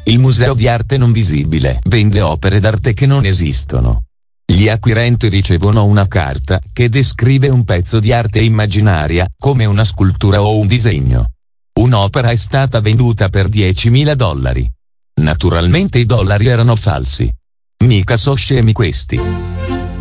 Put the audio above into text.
Il Museo di Arte Non Visibile vende opere d'arte che non esistono. Gli acquirenti ricevono una carta che descrive un pezzo di arte immaginaria, come una scultura o un disegno. Un'opera è stata venduta per $10.000. Naturalmente i dollari erano falsi. Mica so scemi questi.